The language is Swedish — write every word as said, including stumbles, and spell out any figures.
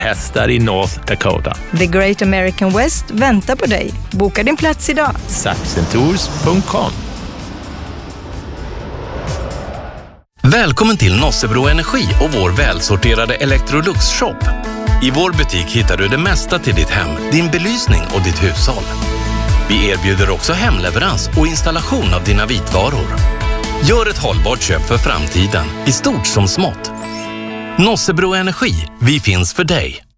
hästar i North Dakota. The Great American West väntar på dig. Boka din plats idag. Sapsen Tours punkt com. Välkommen till Nossebro Energi och vår välsorterade Electrolux-shop. I vår butik hittar du det mesta till ditt hem, din belysning och ditt hushåll. Vi erbjuder också hemleverans och installation av dina vitvaror. Gör ett hållbart köp för framtiden, i stort som smått. Nossebro Energi, vi finns för dig.